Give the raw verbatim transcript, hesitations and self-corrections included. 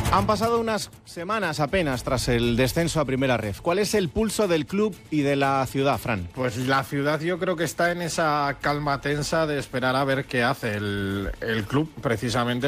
Han pasado unas semanas apenas tras el descenso a Primera Ref. ¿Cuál es el pulso del club y de la ciudad, Fran? Pues la ciudad yo creo que está en esa calma tensa de esperar a ver qué hace el, el club, precisamente